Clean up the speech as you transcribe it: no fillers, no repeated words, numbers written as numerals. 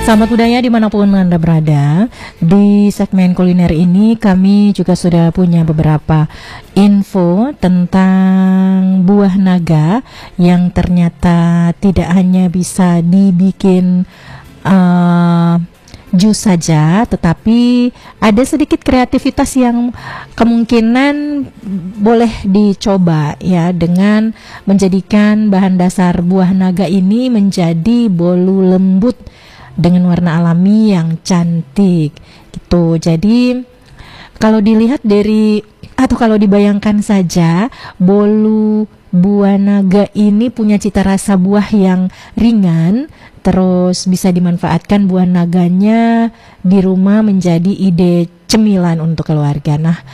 Sahabat budaya dimanapun Anda berada, di segmen kuliner ini kami juga sudah punya beberapa info tentang buah naga yang ternyata tidak hanya bisa dibikin jus saja, tetapi ada sedikit kreativitas yang kemungkinan boleh dicoba ya, dengan menjadikan bahan dasar buah naga ini menjadi bolu lembut dengan warna alami yang cantik gitu. Jadi kalau dilihat dari atau kalau dibayangkan saja, bolu buah naga ini punya cita rasa buah yang ringan, terus bisa dimanfaatkan buah naganya di rumah menjadi ide cemilan untuk keluarga. Nah,